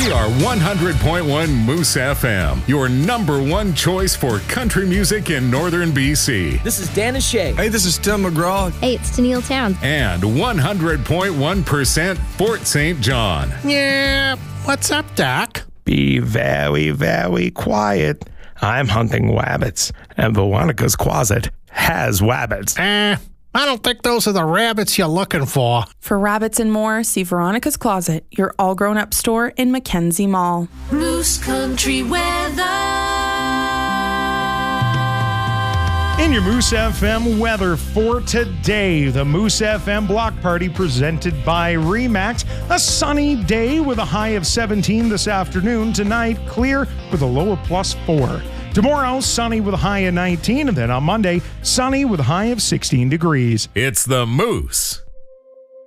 We are 100.1 Moose FM, your number one choice for country music in northern BC. This is Dan and Shay. Hey, this is Tim McGraw. Hey, it's Tennille Towns. And 100.1% Fort St. John. Yeah, what's up, Doc? Be very, very quiet. I'm hunting wabbits, and Veronica's closet has wabbits. I don't think those are the rabbits you're looking for. For rabbits and more, see Veronica's Closet, your all-grown-up store in Mackenzie Mall. Moose Country weather. In your Moose FM weather for today, the Moose FM Block Party presented by RE/MAX. A sunny day with a high of 17 this afternoon. Tonight, clear with a low of +4. Tomorrow, sunny with a high of 19. And then on Monday, sunny with a high of 16 degrees. It's the Moose